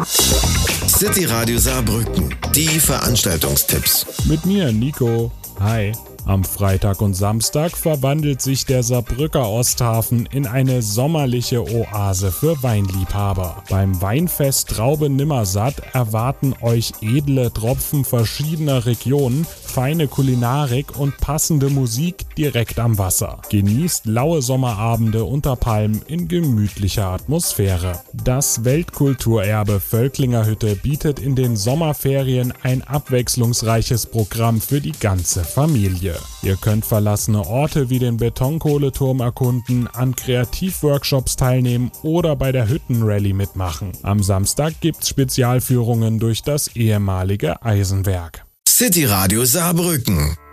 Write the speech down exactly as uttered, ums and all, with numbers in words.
City Radio Saarbrücken, die Veranstaltungstipps. Mit mir, Nico. Hi. Am Freitag und Samstag verwandelt sich der Saarbrücker Osthafen in eine sommerliche Oase für Weinliebhaber. Beim Weinfest Traube Nimmersatt erwarten euch edle Tropfen verschiedener Regionen, feine Kulinarik und passende Musik direkt am Wasser. Genießt laue Sommerabende unter Palmen in gemütlicher Atmosphäre. Das Weltkulturerbe Völklingerhütte bietet in den Sommerferien ein abwechslungsreiches Programm für die ganze Familie. Ihr könnt verlassene Orte wie den Betonkohleturm erkunden, an Kreativworkshops teilnehmen oder bei der Hüttenrallye mitmachen. Am Samstag gibt's Spezialführungen durch das ehemalige Eisenwerk. City Radio Saarbrücken.